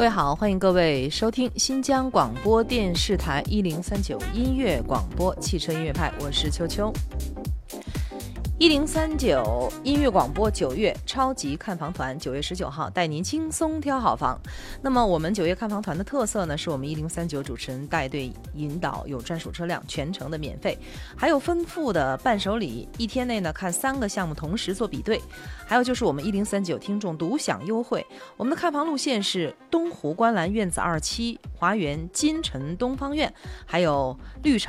位好，欢迎各位收听新疆广播电视台1039音乐广播汽车音乐派，我是秋秋。1039音乐广播9月超级看房团9月19号带您轻松挑好房。那么我们9月看房团的特色呢，是我们1039主持人带队引导，有专属车辆，全程的免费，还有丰富的伴手礼，一天内呢看3个项目同时做比对，还有就是我们1039听众独享优惠。我们的看房路线是东湖观澜院子2期、华园金城东方院，还有绿城